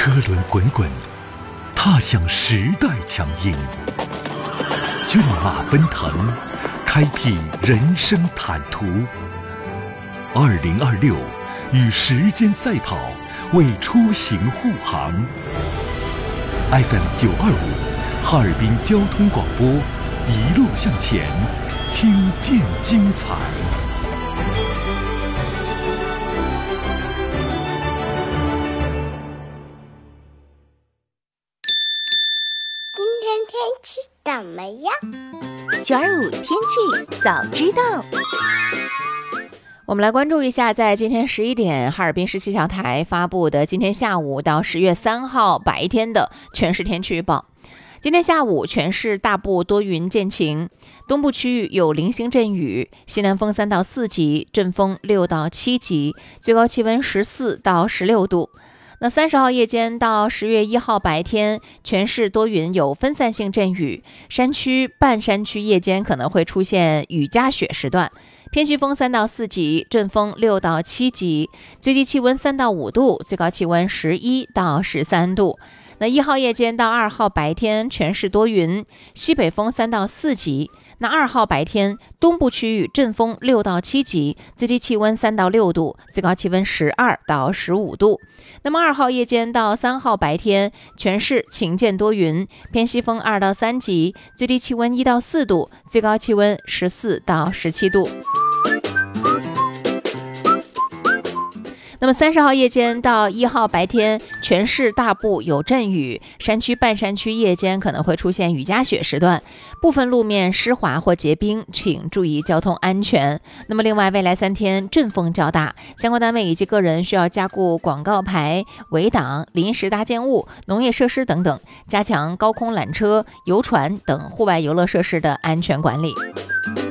车轮滚滚，踏向时代强音。骏马奔腾，开辟人生坦途。2026，与时间赛跑，为出行护航。FM 925，哈尔滨交通广播，一路向前，听见精彩。 今天天气怎么样 ？925天气早知道。 我们来关注一下，在今天11点，哈尔滨市气象台发布的今天下午到10月3号白天的全市天气预报。今天下午，全市大部多云见晴，东部区域有零星阵雨，西南风3到4级，阵风6到7级，最高气温14到16度。那30号夜间到10月1号白天，全市多云有分散性阵雨，山区、半山区夜间可能会出现雨夹雪时段，偏西风3到4级，阵风6到7级，最低气温3到5度，最高气温11到13度。那1号夜间到2号白天，全市多云，西北风3到4级。那2号白天，东部区域阵风6到7级，最低气温3到6度，最高气温12到15度。那么2号夜间到3号白天，全市晴间多云，偏西风2到3级，最低气温1到4度，最高气温14到17度。那么30号夜间到1号白天，全市大部有阵雨，山区、半山区夜间可能会出现雨夹雪时段，部分路面湿滑或结冰，请注意交通安全。那么另外，未来3天阵风较大，相关单位以及个人需要加固广告牌、围挡、临时搭建物、农业设施等等，加强高空缆车、游船等户外游乐设施的安全管理。